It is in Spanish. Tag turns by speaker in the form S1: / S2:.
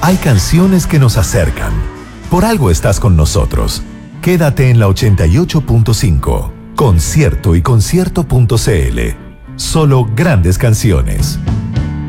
S1: Hay canciones que nos acercan. Por algo estás con nosotros. Quédate en la 88.5. Concierto y concierto.cl. Solo grandes canciones.